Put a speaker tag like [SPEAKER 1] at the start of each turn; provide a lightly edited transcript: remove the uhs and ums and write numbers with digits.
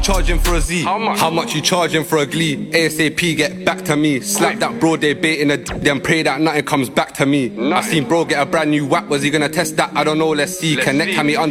[SPEAKER 1] charging for a Z? How much you charging for a Glee? ASAP, get back to me. Slap that bro, they baiting a then pray that nothing comes back to me. I seen bro get a brand new whack, was he gonna test that? I don't know, let's see. Connect, hand me